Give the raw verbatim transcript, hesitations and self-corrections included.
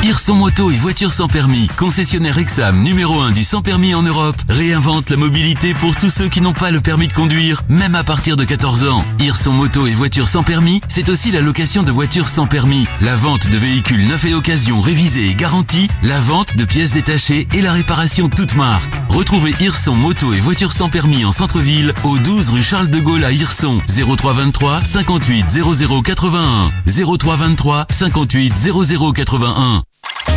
Hirson Moto et voitures sans permis, concessionnaire Exam numéro un du sans permis en Europe, réinvente la mobilité pour tous ceux qui n'ont pas le permis de conduire, même à partir de quatorze ans. Hirson Moto et voitures sans permis, c'est aussi la location de voitures sans permis, la vente de véhicules neufs et occasion révisés et garantis, la vente de pièces détachées et la réparation toute marque. Retrouvez Hirson Moto et voitures sans permis en centre-ville, au douze rue Charles de Gaulle à Hirson, zéro trois vingt-trois cinquante-huit zéro zéro quatre-vingt-un, zéro trois vingt-trois cinquante-huit zéro zéro quatre-vingt-un.